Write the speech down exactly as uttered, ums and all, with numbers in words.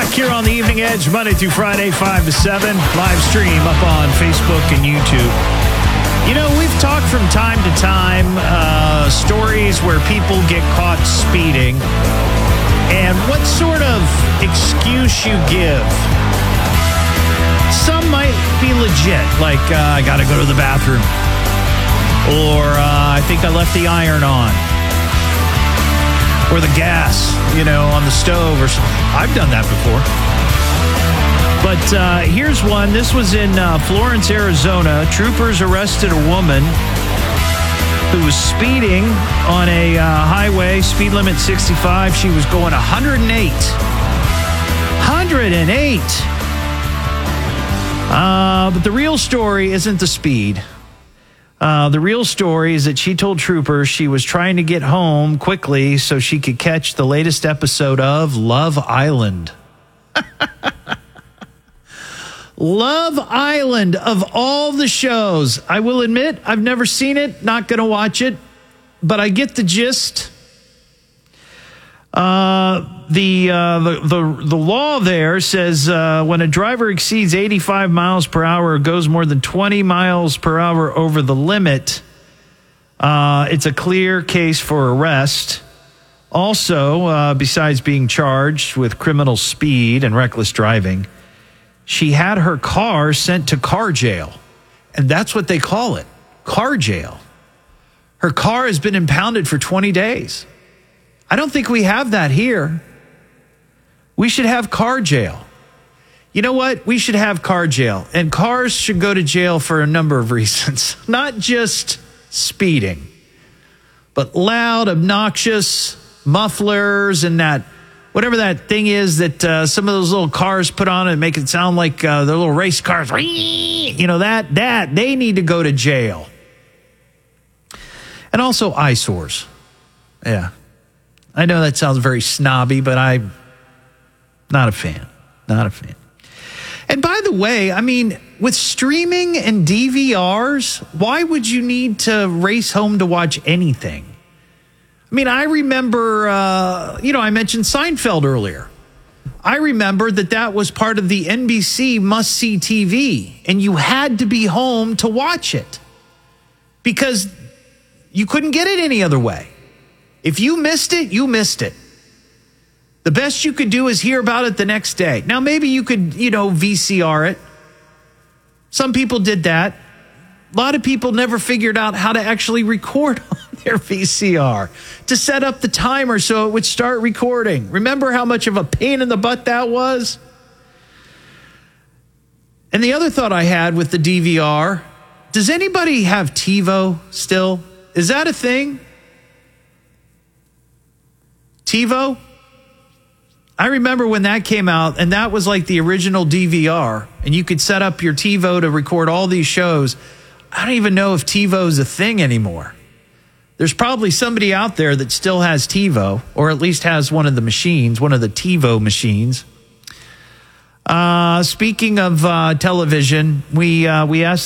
back here on the Evening Edge, Monday through Friday, five to seven. Live stream up on Facebook and YouTube. You know, we've talked from time to time uh, stories where people get caught speeding and what sort of excuse you give. Some might be legit, like, uh, I got to go to the bathroom. Or uh, I think I left the iron on. Or the gas, you know, on the stove or something. I've done that before. But uh, here's one. This was in uh, Florence, Arizona. Troopers arrested a woman who was speeding on a uh, highway, speed limit sixty-five. She was going one hundred eight. one hundred eight. Uh, but the real story isn't the speed. Uh, the real story is that she told troopers she was trying to get home quickly so she could catch the latest episode of Love Island. Love Island, of all the shows. I will admit, I've never seen it, not going to watch it, but I get the gist. Uh, the, uh, the the the law there says uh, when a driver exceeds eighty-five miles per hour or goes more than twenty miles per hour over the limit, uh, it's a clear case for arrest. Also, uh, besides being charged with criminal speed and reckless driving, she had her car sent to car jail, and that's what they call it, car jail. Her car has been impounded for twenty days. I don't think we have that here. We should have car jail. You know what? We should have car jail. And cars should go to jail for a number of reasons. Not just speeding, but loud, obnoxious mufflers and that, whatever that thing is that uh, some of those little cars put on and make it sound like uh, their little race cars. You know, that, that, they need to go to jail. And also eyesores. Yeah. I know that sounds very snobby, but I'm not a fan. Not a fan. And by the way, I mean, with streaming and D V Rs, why would you need to race home to watch anything? I mean, I remember, uh, you know, I mentioned Seinfeld earlier. I remember that that was part of the N B C must-see T V, and you had to be home to watch it because you couldn't get it any other way. If you missed it, you missed it. The best you could do is hear about it the next day. Now, maybe you could, you know, V C R it. Some people did that. A lot of people never figured out how to actually record on their V C R to set up the timer so it would start recording. Remember how much of a pain in the butt that was? And the other thought I had with the D V R, does anybody have TiVo still? Is that a thing? TiVo? I remember when that came out, and that was like the original D V R, and you could set up your TiVo to record all these shows. I don't even know if TiVo is a thing anymore. There's probably somebody out there that still has TiVo, or at least has one of the machines, one of the TiVo machines. Uh, speaking of uh, television, we uh, we asked